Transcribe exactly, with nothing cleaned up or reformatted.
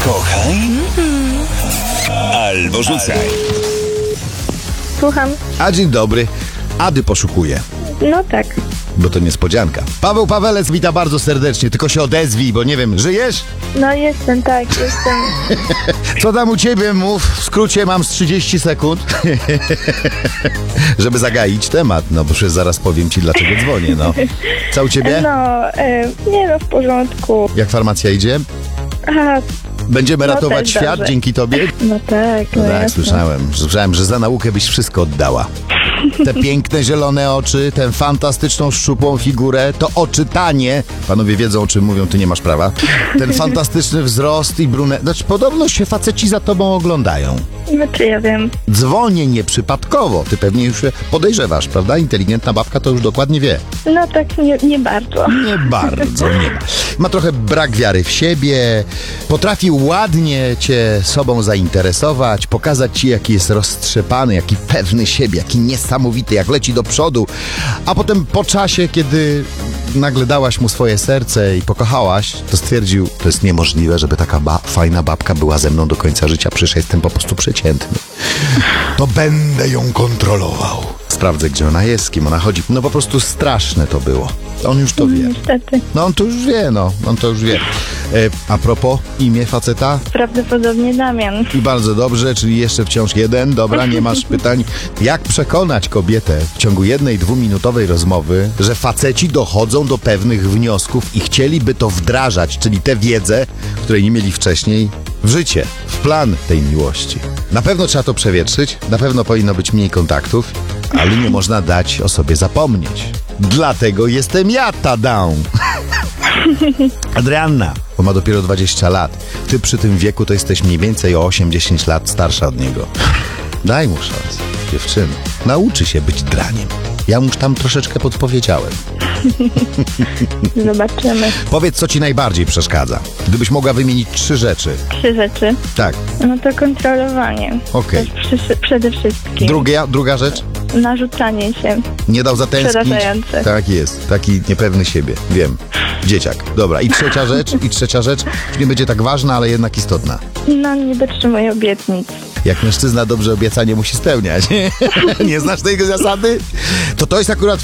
Kochaj albo rzucaj. Słucham. A dzień dobry. Ady poszukuje, No tak. bo to niespodzianka. Paweł Pawelec wita bardzo serdecznie, tylko się odezwij, bo nie wiem, żyjesz? No jestem, tak, jestem. Co tam u ciebie? Mów, w skrócie mam z trzydzieści sekund, żeby zagaić temat, no bo przecież zaraz powiem ci, dlaczego dzwonię, no. Co u ciebie? No, e, nie no, w porządku. Jak farmacja idzie? Aha, Będziemy No ratować też świat dobrze. dzięki tobie? no tak, No no tak, jasne. słyszałem. Słyszałem, że za naukę byś wszystko oddała. Te piękne zielone oczy, tę fantastyczną szczupłą figurę, to oczytanie. Panowie wiedzą, o czym mówią, ty nie masz prawa. Ten fantastyczny wzrost i brunet. Znaczy, podobno się faceci za tobą oglądają. No czy ja wiem. Dzwonię nieprzypadkowo. Ty pewnie już się podejrzewasz, prawda? Inteligentna babka to już dokładnie wie. No tak, nie, nie bardzo. Nie bardzo, nie ma. Ma trochę brak wiary w siebie, potrafi ładnie cię sobą zainteresować, pokazać ci, jaki jest roztrzepany, jaki pewny siebie, jaki niesamowity, jak leci do przodu. A potem po czasie, kiedy nagle dałaś mu swoje serce i pokochałaś, to stwierdził, to jest niemożliwe, żeby taka ba- fajna babka była ze mną do końca życia, przecież jestem po prostu przeciętny. To będę ją kontrolował. Sprawdzę, gdzie ona jest, z kim ona chodzi. No po prostu straszne to było. On już to wie. Niestety. No on to już wie, no. On to już wie. E, a propos imię faceta? Prawdopodobnie Damian. I bardzo dobrze, czyli jeszcze wciąż jeden. Dobra, nie masz pytań. Jak przekonać kobietę w ciągu jednej dwuminutowej rozmowy, że faceci dochodzą do pewnych wniosków i chcieliby to wdrażać, czyli tę wiedzę, której nie mieli wcześniej, w życie, w plan tej miłości. Na pewno trzeba to przewietrzyć, na pewno powinno być mniej kontaktów, ale nie można dać o sobie zapomnieć. Dlatego jestem ja, tadam! Adrianna, bo ma dopiero dwadzieścia lat. Ty przy tym wieku to jesteś mniej więcej o osiem dziesięć lat starsza od niego. Daj mu szansę, dziewczyno. Nauczy się być draniem. Ja mu tam troszeczkę podpowiedziałem. Zobaczymy. Powiedz, co ci najbardziej przeszkadza. Gdybyś mogła wymienić trzy rzeczy. Trzy rzeczy. Tak, No to kontrolowanie. okej. To jest przy, przede wszystkim. Druga, druga rzecz? Narzucanie się. Nie dał zatęsknić. Przerażające. Tak jest, taki niepewny siebie, wiem. Dzieciak. Dobra, i trzecia rzecz, i trzecia rzecz, już nie będzie tak ważna, ale jednak istotna. No nie dotrzymuję obietnic. Jak mężczyzna dobrze obiecanie musi spełniać. Nie znasz tej zasady? To to jest akurat